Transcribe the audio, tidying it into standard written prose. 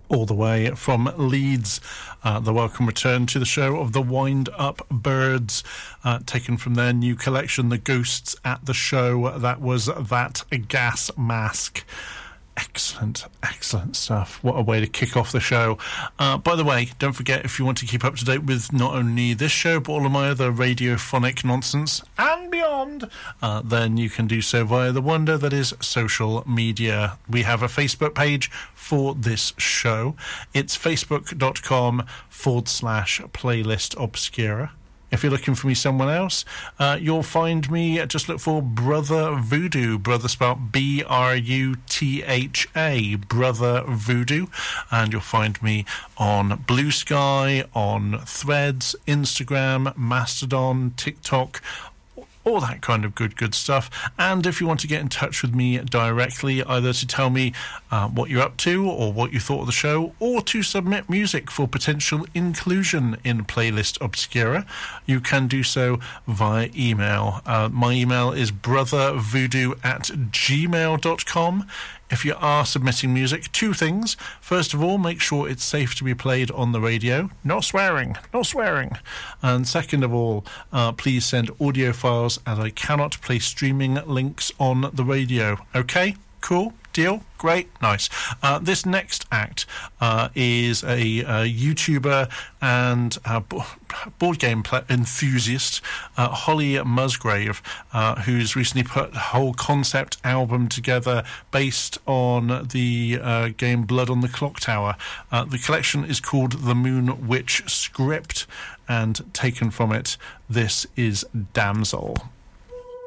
all the way from Leeds. The welcome return to the show of the Wind Up Birds, taken from their new collection, The Ghosts at the Show. That was That Gas Mask. Excellent, excellent stuff. What a way to kick off the show. By the way, don't forget, if you want to keep up to date with not only this show, but all of my other radiophonic nonsense and beyond, then you can do so via the wonder that is social media. We have a Facebook page for this show. It's facebook.com/playlist obscura. If you're looking for me somewhere else, you'll find me, just look for Brother Voodoo, Brother spelled B-R-U-T-H-A, Brother Voodoo, and you'll find me on Blue Sky, on Threads, Instagram, Mastodon, TikTok, all that kind of good stuff. And if you want to get in touch with me directly, either to tell me what you're up to or what you thought of the show, or to submit music for potential inclusion in Playlist Obscura, you can do so via email. My email is brothervoodoo@gmail.com. If you are submitting music, two things. First of all, make sure it's safe to be played on the radio. No swearing, no swearing. And second of all, please send audio files, as I cannot play streaming links on the radio. Okay? Cool? Deal? Great? Nice. This next act is a YouTuber and board game enthusiast, Holly Musgrave, who's recently put a whole concept album together based on the game Blood on the Clock Tower. The collection is called The Moon Witch Script, and taken from it, this is Damsel.